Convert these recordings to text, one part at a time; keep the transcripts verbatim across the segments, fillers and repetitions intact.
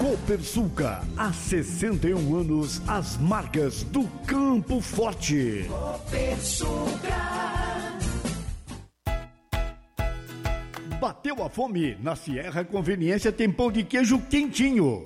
Copersucar, há sessenta e um anos, as marcas do Campo Forte. Copersucar. Bateu a fome? Na Sierra Conveniência tem pão de queijo quentinho.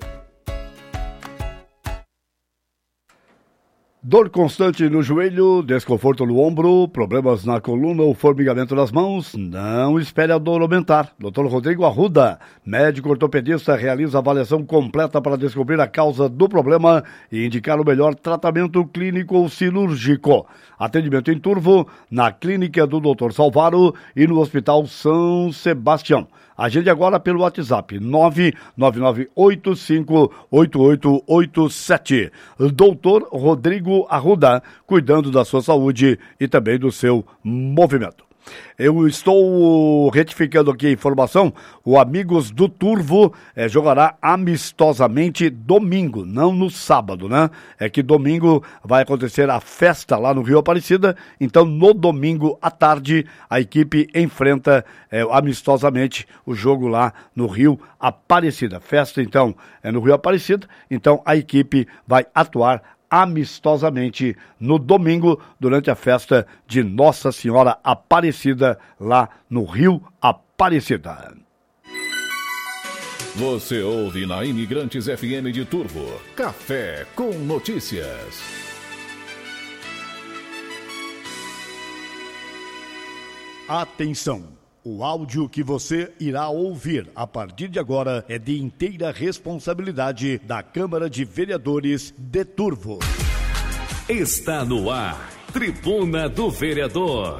Dor constante no joelho, desconforto no ombro, problemas na coluna ou formigamento nas mãos? Não espere a dor aumentar. doutor Rodrigo Arruda, médico ortopedista, realiza avaliação completa para descobrir a causa do problema e indicar o melhor tratamento clínico ou cirúrgico. Atendimento em Turvo, na clínica do doutor Salvaro e no Hospital São Sebastião. Agende agora pelo WhatsApp nove nove nove oito cinco oito oito oito sete. doutor Rodrigo Arruda, cuidando da sua saúde e também do seu movimento. Eu estou retificando aqui a informação, o Amigos do Turvo é, jogará amistosamente domingo, não no sábado, né? É que domingo vai acontecer a festa lá no Rio Aparecida, então no domingo à tarde a equipe enfrenta é, amistosamente o jogo lá no Rio Aparecida. Festa então é no Rio Aparecida, então a equipe vai atuar amistosamente no domingo, durante a festa de Nossa Senhora Aparecida, lá no Rio Aparecida. Você ouve na Imigrantes F M de Turvo, Café com Notícias. Atenção! O áudio que você irá ouvir a partir de agora é de inteira responsabilidade da Câmara de Vereadores de Turvo. Está no ar, Tribuna do Vereador.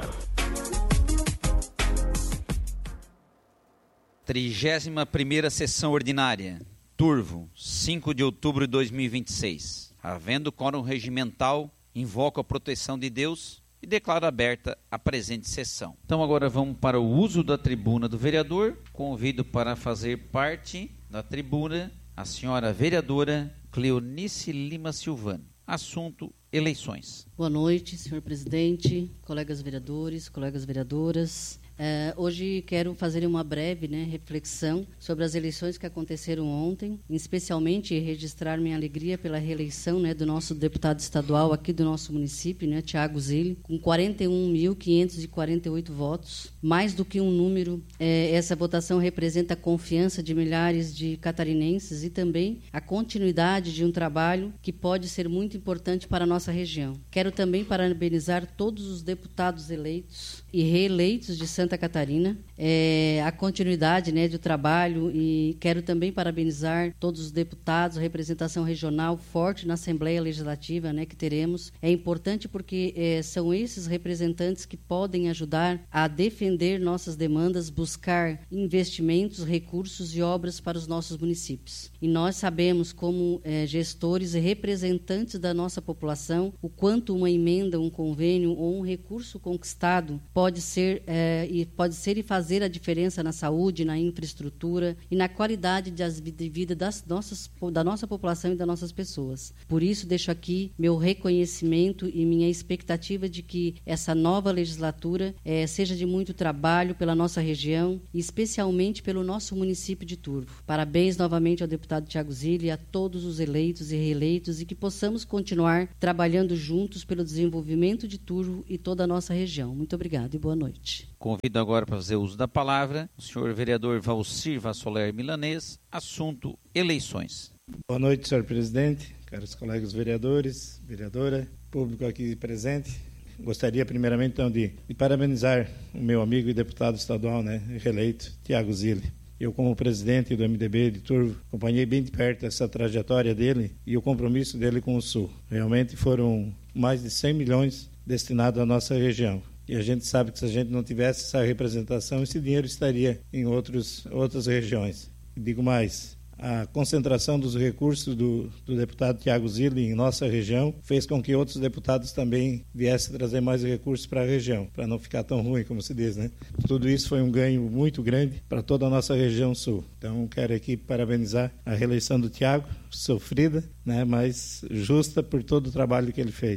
trigésima primeira Sessão Ordinária, Turvo, cinco de outubro de dois mil e vinte e seis. Havendo quórum regimental, invoco a proteção de Deus e declaro aberta a presente sessão. Então agora vamos para o uso da tribuna do vereador. Convido para fazer parte da tribuna a senhora vereadora Cleonice Lima Silvano. Assunto: eleições. Boa noite, senhor presidente, colegas vereadores, colegas vereadoras. Uh, hoje quero fazer uma breve né, reflexão sobre as eleições que aconteceram ontem, especialmente registrar minha alegria pela reeleição né, do nosso deputado estadual aqui do nosso município, né, Thiago Zilli, com quarenta e um mil quinhentos e quarenta e oito votos. Mais do que um número, eh, essa votação representa a confiança de milhares de catarinenses e também a continuidade de um trabalho que pode ser muito importante para a nossa região. Quero também parabenizar todos os deputados eleitos e reeleitos de Santa Catarina, é, a continuidade né, do trabalho, e quero também parabenizar todos os deputados, a representação regional forte na Assembleia Legislativa né, que teremos. É importante porque é, são esses representantes que podem ajudar a defender nossas demandas, buscar investimentos, recursos e obras para os nossos municípios. E nós sabemos, como é, gestores e representantes da nossa população, o quanto uma emenda, um convênio ou um recurso conquistado pode ser é, e pode ser e fazer a diferença na saúde, na infraestrutura e na qualidade de vida das nossas, da nossa população e das nossas pessoas. Por isso, deixo aqui meu reconhecimento e minha expectativa de que essa nova legislatura é, seja de muito trabalho pela nossa região e especialmente pelo nosso município de Turvo. Parabéns novamente ao deputado Thiago Zilli e a todos os eleitos e reeleitos, e que possamos continuar trabalhando juntos pelo desenvolvimento de Turvo e toda a nossa região. Muito obrigado e boa noite. Convido agora para fazer uso da palavra o senhor vereador Valcir Vassoler Milanês. Assunto: eleições. Boa noite, senhor presidente, caros colegas vereadores, vereadora, público aqui presente. Gostaria primeiramente então de, de parabenizar o meu amigo e deputado estadual, né, reeleito, Thiago Zilli. Eu, como presidente do M D B de Turvo, acompanhei bem de perto essa trajetória dele e o compromisso dele com o Sul. Realmente foram mais de cem milhões destinados à nossa região. E a gente sabe que se a gente não tivesse essa representação, esse dinheiro estaria em outros, outras regiões. E digo mais, a concentração dos recursos do, do deputado Thiago Zilli em nossa região fez com que outros deputados também viessem trazer mais recursos para a região, para não ficar tão ruim, como se diz, né? Tudo isso foi um ganho muito grande para toda a nossa região sul. Então, quero aqui parabenizar a reeleição do Thiago, sofrida, né, mas justa por todo o trabalho que ele fez.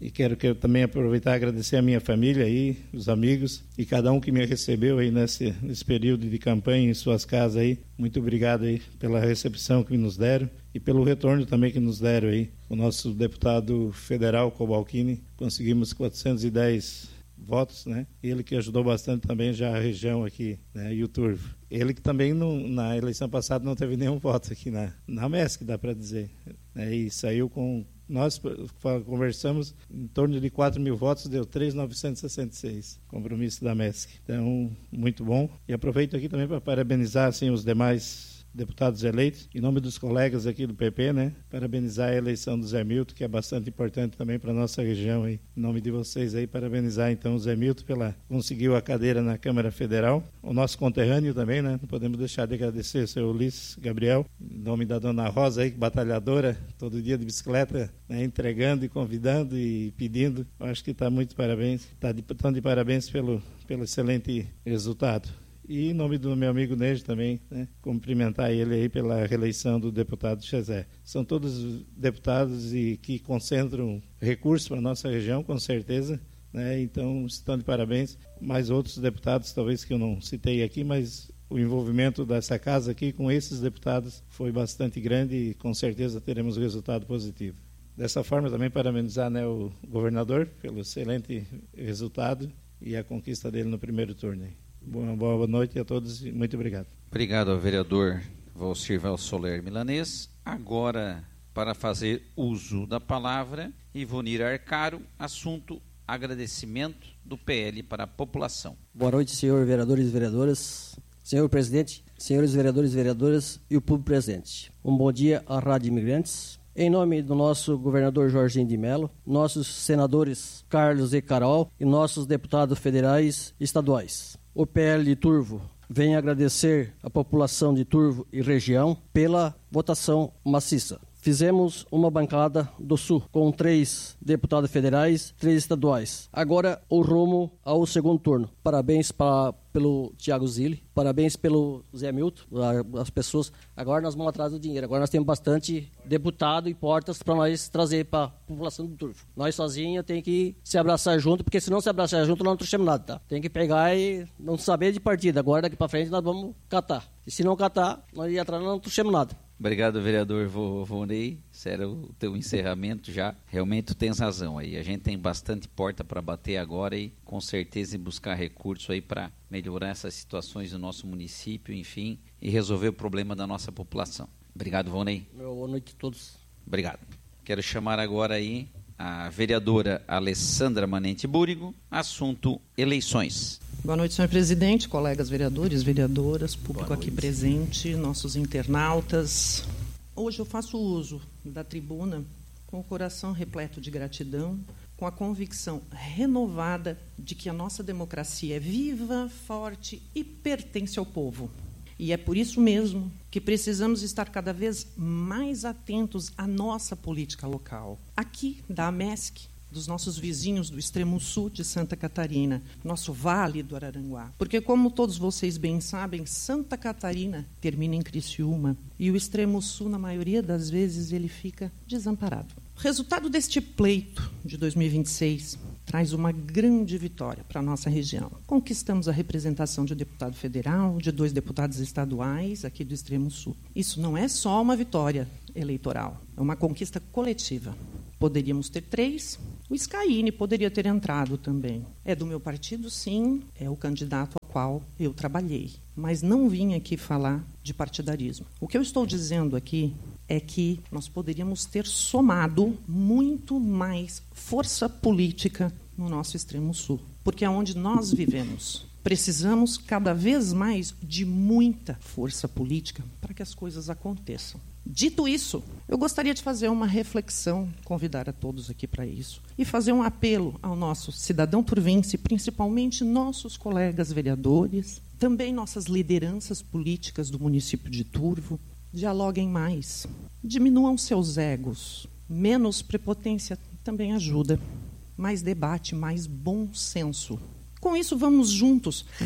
E quero, quero também aproveitar e agradecer a minha família aí, os amigos e cada um que me recebeu aí nesse, nesse período de campanha em suas casas aí. Muito obrigado aí pela recepção que nos deram e pelo retorno também que nos deram aí. O nosso deputado federal, Cobalcini, conseguimos quatrocentos e dez votos, né? Ele que ajudou bastante também já a região aqui, né? E o Turvo. Ele que também não, na eleição passada não teve nenhum voto aqui na, na M E S C, dá para dizer. Né? E saiu com... Nós conversamos em torno de quatro mil votos, deu três mil novecentos e sessenta e seis, compromisso da M E S C. Então, muito bom. E aproveito aqui também para parabenizar assim, os demais deputados eleitos, em nome dos colegas aqui do P P, né? Parabenizar a eleição do Zé Milton, que é bastante importante também para a nossa região. Aí. Em nome de vocês, aí, parabenizar então o Zé Milton pela conseguiu a cadeira na Câmara Federal. O nosso conterrâneo também, né? Não podemos deixar de agradecer o seu Ulisses Gabriel, em nome da dona Rosa, aí, batalhadora, todo dia de bicicleta, né? Entregando e convidando e pedindo. Eu acho que está muito parabéns, está de, tão de parabéns pelo, pelo excelente resultado. E em nome do meu amigo Nejo também, né, cumprimentar ele aí pela reeleição do deputado Chezé. São todos deputados e que concentram recursos para a nossa região, com certeza, né, então estão de parabéns. Mais outros deputados, talvez que eu não citei aqui, mas o envolvimento dessa casa aqui com esses deputados foi bastante grande e com certeza teremos resultado positivo. Dessa forma, também parabenizar, né, o governador pelo excelente resultado e a conquista dele no primeiro turno. Boa, boa noite a todos e muito obrigado. Obrigado ao vereador Valcir Soler Milanês. Agora, para fazer uso da palavra, Ivonir Arcaro, assunto agradecimento do P L para a população. Boa noite, senhor vereadores e vereadoras, senhor presidente, senhores vereadores e vereadoras e o público presente. Um bom dia à Rádio Imigrantes. Em nome do nosso governador Jorginho de Mello, nossos senadores Carlos e Carol e nossos deputados federais e estaduais. O P L de Turvo vem agradecer a população de Turvo e região pela votação maciça. Fizemos uma bancada do Sul, com três deputados federais, três estaduais. Agora, o rumo ao segundo turno. Parabéns para, pelo Thiago Zilli, parabéns pelo Zé Milton, as pessoas. Agora nós vamos atrás do dinheiro. Agora nós temos bastante deputado e portas para nós trazer para a população do Turvo. Nós sozinhos tem que se abraçar junto, porque se não se abraçar junto, nós não trouxemos nada, tá? Tem que pegar e não saber de partida. Agora, daqui para frente, nós vamos catar. E se não catar, nós ir atrás, nós não trouxemos nada. Obrigado, vereador Vonei. Sério, o teu encerramento já. Realmente tu tens razão aí. A gente tem bastante porta para bater agora e com certeza buscar recurso aí para melhorar essas situações do nosso município, enfim, e resolver o problema da nossa população. Obrigado, Vonei. Boa noite a todos. Obrigado. Quero chamar agora aí a vereadora Alessandra Manente Búrigo, assunto eleições. Boa noite, senhor presidente, colegas vereadores, vereadoras, público aqui presente, nossos internautas. Hoje eu faço uso da tribuna com o coração repleto de gratidão, com a convicção renovada de que a nossa democracia é viva, forte e pertence ao povo. E é por isso mesmo que precisamos estar cada vez mais atentos à nossa política local. Aqui, da A M E S C, dos nossos vizinhos do extremo sul de Santa Catarina, nosso Vale do Araranguá. Porque, como todos vocês bem sabem, Santa Catarina termina em Criciúma e o extremo sul, na maioria das vezes, ele fica desamparado. O resultado deste pleito de dois mil e vinte e seis traz uma grande vitória para a nossa região. Conquistamos a representação de um deputado federal, de dois deputados estaduais aqui do extremo sul. Isso não é só uma vitória eleitoral, é uma conquista coletiva. Poderíamos ter três, o Scaini poderia ter entrado também. É do meu partido, sim, é o candidato ao qual eu trabalhei. Mas não vim aqui falar de partidarismo. O que eu estou dizendo aqui é que nós poderíamos ter somado muito mais força política no nosso extremo sul, porque é onde nós vivemos. Precisamos cada vez mais de muita força política para que as coisas aconteçam. Dito isso, eu gostaria de fazer uma reflexão, convidar a todos aqui para isso, e fazer um apelo ao nosso cidadão turvense, principalmente nossos colegas vereadores, também nossas lideranças políticas do município de Turvo. Dialoguem mais, diminuam seus egos, menos prepotência também ajuda, mais debate, mais bom senso. Com isso, vamos juntos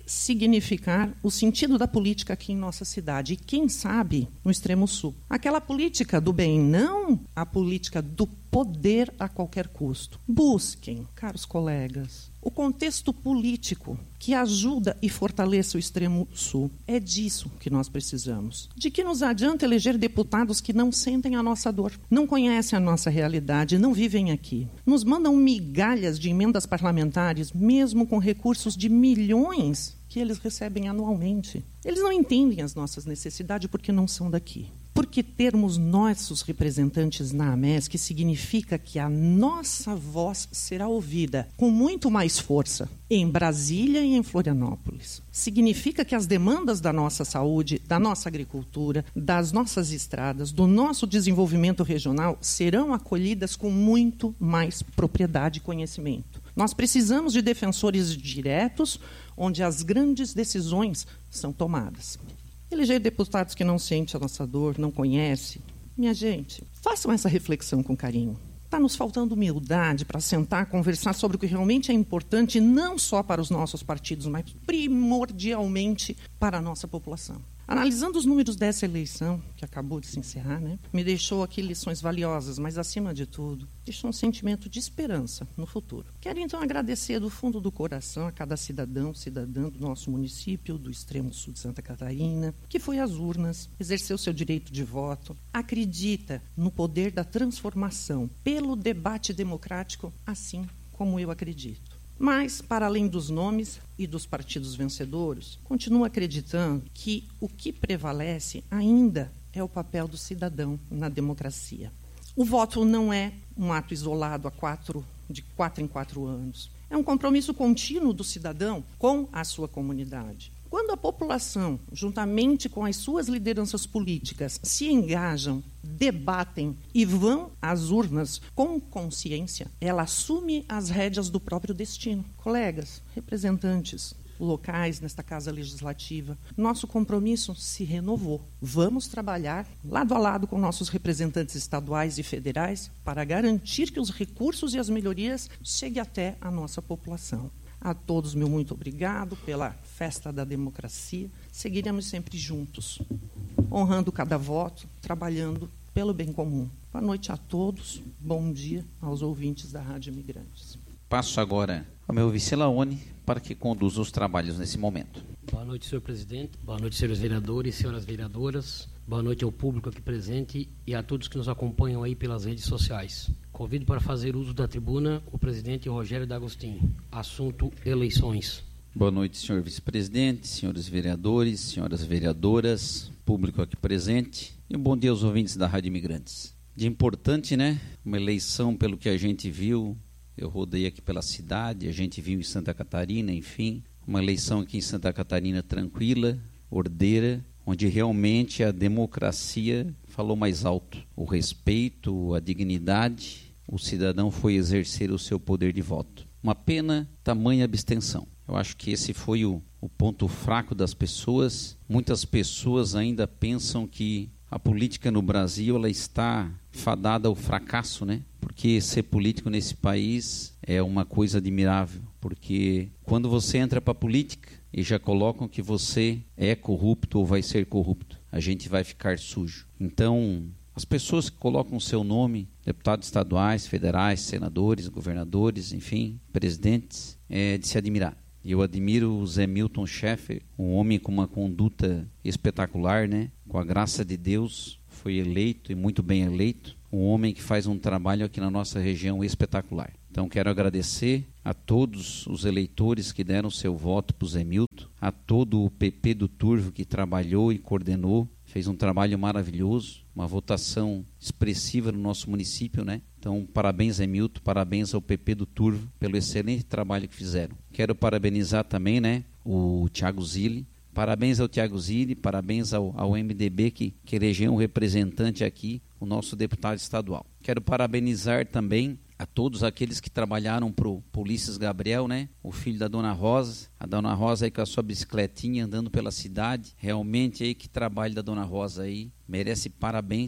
ressignificar o sentido da política aqui em nossa cidade e, quem sabe, no extremo sul. Aquela política do bem, não a política do poder a qualquer custo. Busquem, caros colegas, o contexto político que ajuda e fortaleça o extremo sul. É disso que nós precisamos. De que nos adianta eleger deputados que não sentem a nossa dor, não conhecem a nossa realidade, não vivem aqui. Nos mandam migalhas de emendas parlamentares, mesmo com recursos de milhões que eles recebem anualmente. Eles não entendem as nossas necessidades porque não são daqui. Porque termos nossos representantes na AMESC significa que a nossa voz será ouvida com muito mais força em Brasília e em Florianópolis. Significa que as demandas da nossa saúde, da nossa agricultura, das nossas estradas, do nosso desenvolvimento regional serão acolhidas com muito mais propriedade e conhecimento. Nós precisamos de defensores diretos, onde as grandes decisões são tomadas. Eleger deputados que não sentem a nossa dor, não conhecem. Minha gente, façam essa reflexão com carinho. Está nos faltando humildade para sentar, conversar sobre o que realmente é importante, não só para os nossos partidos, mas primordialmente para a nossa população. Analisando os números dessa eleição, que acabou de se encerrar, né, me deixou aqui lições valiosas, mas, acima de tudo, deixou um sentimento de esperança no futuro. Quero, então, agradecer do fundo do coração a cada cidadão, cidadã do nosso município, do extremo sul de Santa Catarina, que foi às urnas, exerceu seu direito de voto, acredita no poder da transformação pelo debate democrático, assim como eu acredito. Mas, para além dos nomes e dos partidos vencedores, continuo acreditando que o que prevalece ainda é o papel do cidadão na democracia. O voto não é um ato isolado a quatro, de quatro em quatro anos. É um compromisso contínuo do cidadão com a sua comunidade. Quando a população, juntamente com as suas lideranças políticas, se engajam, debatem e vão às urnas com consciência, ela assume as rédeas do próprio destino. Colegas, representantes locais nesta Casa Legislativa, nosso compromisso se renovou. Vamos trabalhar lado a lado com nossos representantes estaduais e federais para garantir que os recursos e as melhorias cheguem até a nossa população. A todos, meu muito obrigado pela festa da democracia. Seguiremos sempre juntos, honrando cada voto, trabalhando pelo bem comum. Boa noite a todos, bom dia aos ouvintes da Rádio Imigrantes. Passo agora ao meu vice Laone para que conduza os trabalhos nesse momento. Boa noite, senhor presidente. Boa noite, senhores vereadores e senhoras vereadoras. Boa noite ao público aqui presente e a todos que nos acompanham aí pelas redes sociais. Convido para fazer uso da tribuna o presidente Rogério D'Agostinho. Assunto: eleições. Boa noite, senhor vice-presidente, senhores vereadores, senhoras vereadoras, público aqui presente. E um bom dia aos ouvintes da Rádio Imigrantes. Dia importante, né? Uma eleição, pelo que a gente viu. Eu rodei aqui pela cidade, a gente viu em Santa Catarina, enfim. Uma eleição aqui em Santa Catarina tranquila, ordeira, onde realmente a democracia falou mais alto. O respeito, a dignidade, o cidadão foi exercer o seu poder de voto. Uma pena, tamanha abstenção. Eu acho que esse foi o, o ponto fraco das pessoas. Muitas pessoas ainda pensam que a política no Brasil ela está fadada ao fracasso, né? Porque ser político nesse país é uma coisa admirável. Porque quando você entra para a política e já colocam que você é corrupto ou vai ser corrupto, a gente vai ficar sujo. Então, as pessoas que colocam o seu nome, deputados estaduais, federais, senadores, governadores, enfim, presidentes, é de se admirar. E eu admiro o Zé Milton Schaeffer, um homem com uma conduta espetacular, né? Com a graça de Deus, foi eleito e muito bem eleito. Um homem que faz um trabalho aqui na nossa região espetacular. Então quero agradecer a todos os eleitores que deram seu voto para o Zé Milton, a todo o P P do Turvo que trabalhou e coordenou, fez um trabalho maravilhoso, uma votação expressiva no nosso município, né? Então, parabéns, Zé Milton, parabéns ao P P do Turvo pelo excelente trabalho que fizeram. Quero parabenizar também, né, o Thiago Zilli. Parabéns ao Thiago Zilli, parabéns ao, ao M D B que, que elegeu um representante aqui, o nosso deputado estadual. Quero parabenizar também a todos aqueles que trabalharam para o Ulisses Gabriel, né? O filho da Dona Rosa, a Dona Rosa aí com a sua bicicletinha andando pela cidade. Realmente aí que trabalho da Dona Rosa aí, merece parabéns.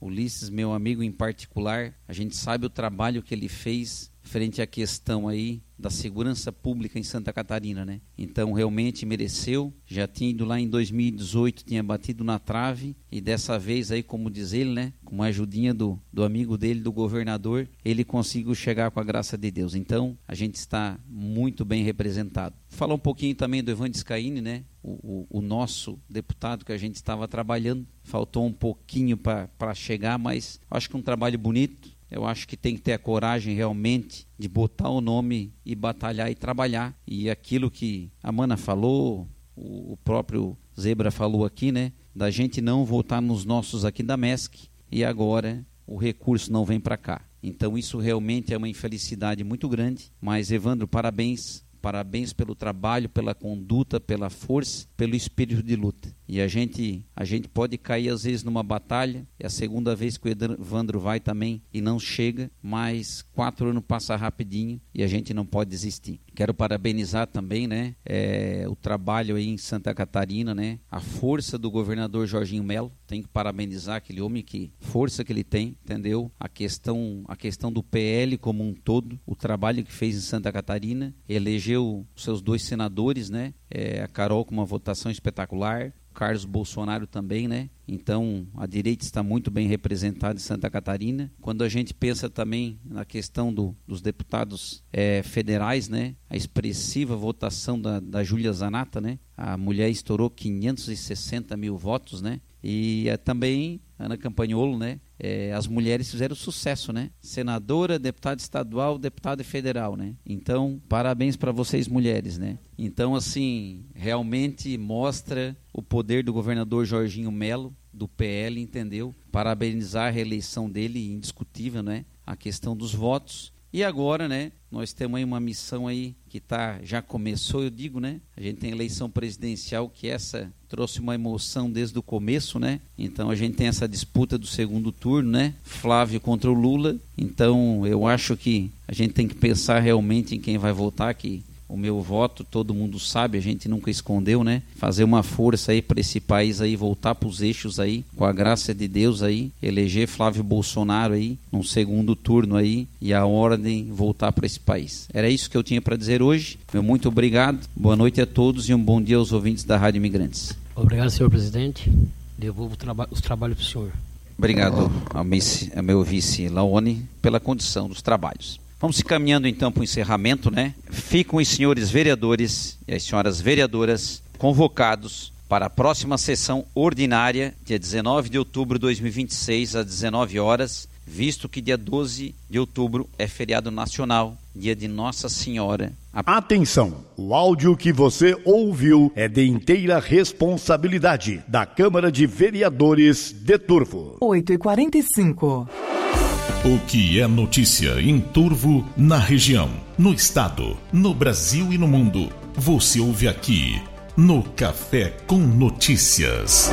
Ulisses, meu amigo em particular, a gente sabe o trabalho que ele fez frente à questão aí da segurança pública em Santa Catarina, né? Então realmente mereceu, já tinha ido lá em dois mil e dezoito, tinha batido na trave, e dessa vez aí, como diz ele, né, com uma ajudinha do, do amigo dele, do governador, ele conseguiu chegar com a graça de Deus. Então a gente está muito bem representado. Falar um pouquinho também do Evandro Scaini, né? O, o, o nosso deputado que a gente estava trabalhando, faltou um pouquinho para chegar, mas acho que um trabalho bonito. Eu acho que tem que ter a coragem realmente de botar o nome e batalhar e trabalhar. E aquilo que a Mana falou, o próprio Zebra falou aqui, né? Da gente não votar nos nossos aqui da M E S C, e agora o recurso não vem para cá. Então isso realmente é uma infelicidade muito grande. Mas, Evandro, parabéns. Parabéns pelo trabalho, pela conduta, pela força, pelo espírito de luta. E a gente, a gente pode cair às vezes numa batalha, é a segunda vez que o Evandro vai também e não chega, mas quatro anos passa rapidinho e a gente não pode desistir. Quero parabenizar também, né, é, o trabalho aí em Santa Catarina, né, a força do governador Jorginho Melo. Tem que parabenizar aquele homem, que força que ele tem, entendeu? A questão, a questão do P L como um todo, o trabalho que fez em Santa Catarina, elegeu seus dois senadores, né, é, a Carol com uma votação espetacular, Carlos Bolsonaro também, né? Então, a direita está muito bem representada em Santa Catarina. Quando a gente pensa também na questão do, dos deputados é, federais, né? A expressiva votação da, da Júlia Zanata, né? A mulher estourou quinhentos e sessenta mil votos, né? E é, também, Ana Campagnolo, né? É, as mulheres fizeram sucesso, né? Senadora, deputada estadual, deputada federal, né? Então, parabéns para vocês, mulheres, né? Então, assim, realmente mostra o poder do governador Jorginho Melo, do P L, entendeu? Parabenizar a reeleição dele, indiscutível, né? A questão dos votos. E agora, né, nós temos aí uma missão aí que tá, já começou, eu digo, né? A gente tem eleição presidencial, que essa trouxe uma emoção desde o começo, né? Então a gente tem essa disputa do segundo turno, né? Flávio contra o Lula. Então eu acho que a gente tem que pensar realmente em quem vai votar, que o meu voto, todo mundo sabe, a gente nunca escondeu, né? Fazer uma força aí para esse país aí voltar para os eixos aí, com a graça de Deus aí, eleger Flávio Bolsonaro aí, num segundo turno aí, e a ordem voltar para esse país. Era isso que eu tinha para dizer hoje. Meu muito obrigado, boa noite a todos e um bom dia aos ouvintes da Rádio Imigrantes. Obrigado, senhor presidente. Devolvo traba- os trabalhos para o senhor. Obrigado ao, vice, ao meu vice Laone pela condição dos trabalhos. Vamos se caminhando então para o encerramento, né? Ficam os senhores vereadores e as senhoras vereadoras convocados para a próxima sessão ordinária, dia dezenove de outubro de dois mil e vinte e seis, às dezenove horas, visto que dia doze de outubro é feriado nacional, dia de Nossa Senhora. Atenção! O áudio que você ouviu é de inteira responsabilidade da Câmara de Vereadores de Turvo. oito e quarenta e cinco. O que é notícia em Turvo, na região, no estado, no Brasil e no mundo, você ouve aqui no Café com Notícias.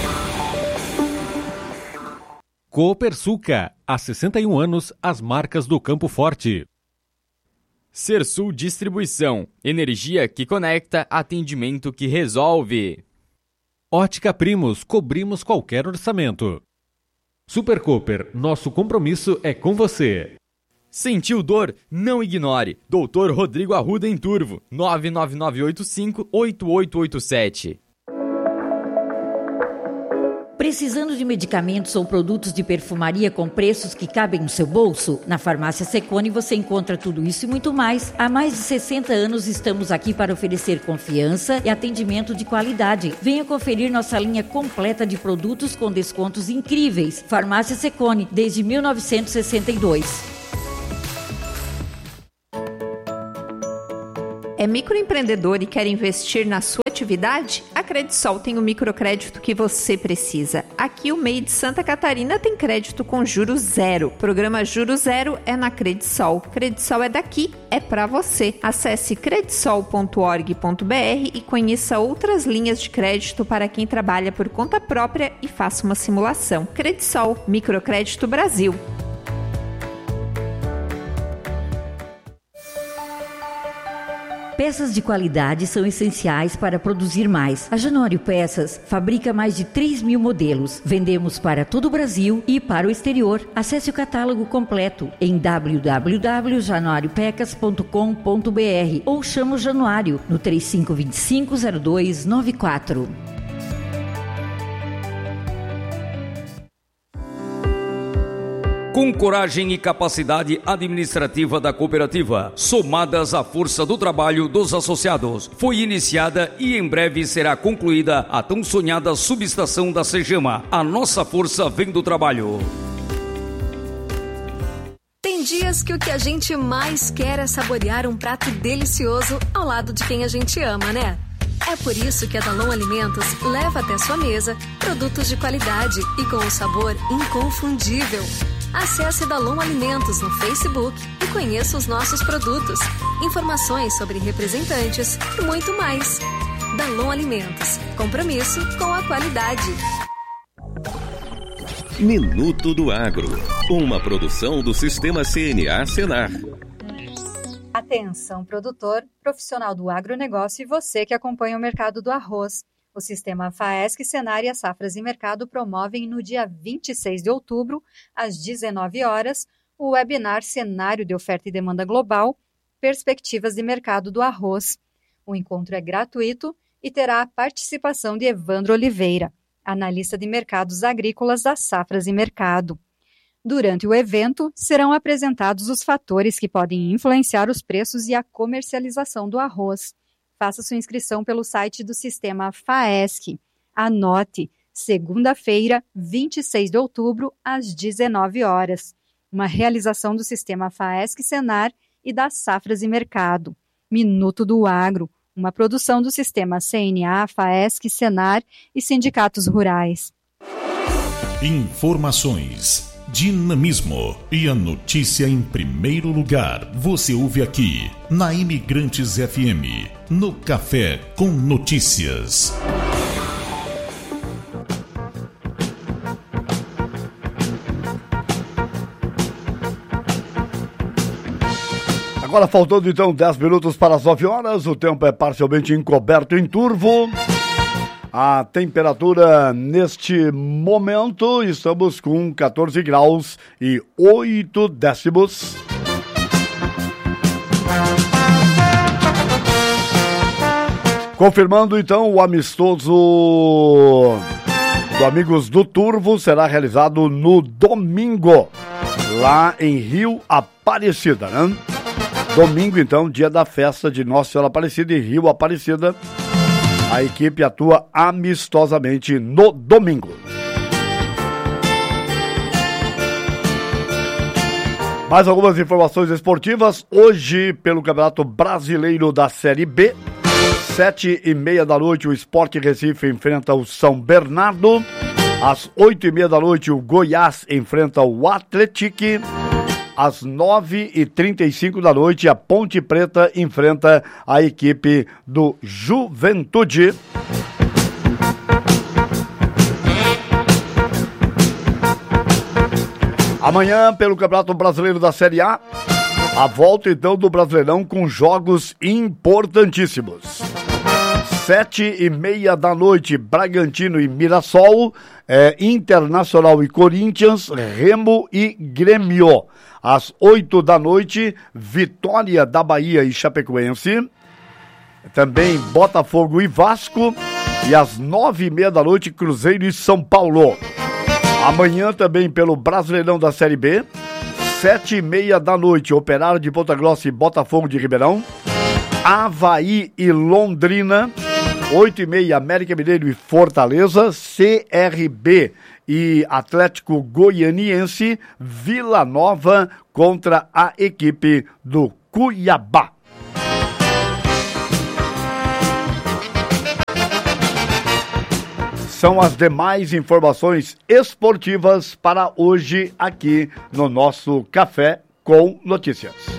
Copersuca, há sessenta e um anos, as marcas do Campo Forte. Sersul Distribuição, energia que conecta, atendimento que resolve. Ótica Primos, cobrimos qualquer orçamento. Super Cooper, nosso compromisso é com você. Sentiu dor? Não ignore. doutor Rodrigo Arruda em Turvo, nove nove nove oito cinco oito oito oito sete. Precisando de medicamentos ou produtos de perfumaria com preços que cabem no seu bolso? Na Farmácia Secone você encontra tudo isso e muito mais. Há mais de sessenta anos estamos aqui para oferecer confiança e atendimento de qualidade. Venha conferir nossa linha completa de produtos com descontos incríveis. Farmácia Secone, desde mil novecentos e sessenta e dois. É microempreendedor e quer investir na sua atividade? A Credisol tem o microcrédito que você precisa. Aqui o M E I de Santa Catarina tem crédito com juros zero. Programa Juros Zero é na Credisol. Credisol é daqui, é pra você. Acesse credisol ponto org ponto br e conheça outras linhas de crédito para quem trabalha por conta própria e faça uma simulação. Credisol, Microcrédito Brasil. Peças de qualidade são essenciais para produzir mais. A Januário Peças fabrica mais de três mil modelos. Vendemos para todo o Brasil e para o exterior. Acesse o catálogo completo em w w w ponto januário pecas ponto com ponto b r ou chama o Januário no três cinco dois cinco zero dois nove quatro. Com coragem e capacidade administrativa da cooperativa, somadas à força do trabalho dos associados, foi iniciada e em breve será concluída a tão sonhada subestação da Cegema. A nossa força vem do trabalho. Tem dias que o que a gente mais quer é saborear um prato delicioso ao lado de quem a gente ama, né? É por isso que a Dalon Alimentos leva até sua mesa produtos de qualidade e com um sabor inconfundível. Acesse Dalon Alimentos no Facebook e conheça os nossos produtos, informações sobre representantes e muito mais. Dalon Alimentos, compromisso com a qualidade. Minuto do Agro, uma produção do Sistema C N A Senar. Atenção, produtor, profissional do agronegócio e você que acompanha o mercado do arroz. O Sistema FAESC, Senar e a Safras e Mercado promovem no dia vinte e seis de outubro, às dezenove horas, o webinar Cenário de Oferta e Demanda Global, Perspectivas de Mercado do Arroz. O encontro é gratuito e terá a participação de Evandro Oliveira, analista de mercados agrícolas da Safras e Mercado. Durante o evento, serão apresentados os fatores que podem influenciar os preços e a comercialização do arroz. Faça sua inscrição pelo site do Sistema FAESC. Anote, segunda-feira, vinte e seis de outubro, às dezenove horas. Uma realização do Sistema FAESC Senar e das Safras e Mercado. Minuto do Agro, uma produção do Sistema C N A, FAESC, Senar e sindicatos rurais. Informações, dinamismo e a notícia em primeiro lugar. Você ouve aqui na Imigrantes F M, no Café com Notícias. Agora faltando então dez minutos para as nove horas, o tempo é parcialmente encoberto em Turvo. A temperatura neste momento, estamos com quatorze graus e oito décimos. Confirmando então o amistoso do Amigos do Turvo será realizado no domingo, lá em Rio Aparecida, né? Domingo então, dia da festa de Nossa Senhora Aparecida em Rio Aparecida. A equipe atua amistosamente no domingo. Mais algumas informações esportivas. Hoje, pelo Campeonato Brasileiro da Série B, sete e meia da noite, o Sport Recife enfrenta o São Bernardo. Às oito e meia da noite, o Goiás enfrenta o Atlético. Às nove e trinta e cinco da noite, a Ponte Preta enfrenta a equipe do Juventude. Amanhã, pelo Campeonato Brasileiro da Série A, a volta então do Brasileirão com jogos importantíssimos. Sete e meia da noite, Bragantino e Mirassol, é, Internacional e Corinthians, Remo e Grêmio. Às oito da noite, Vitória da Bahia e Chapecoense. Também Botafogo e Vasco. E às nove e meia da noite, Cruzeiro e São Paulo. Amanhã também pelo Brasileirão da Série B. Sete e meia da noite, Operário de Ponta Grossa e Botafogo de Ribeirão. Avaí e Londrina. Oito e meia, América Mineiro e Fortaleza. C R B e Atlético Goianiense, Vila Nova contra a equipe do Cuiabá. São as demais informações esportivas para hoje aqui no nosso Café com Notícias.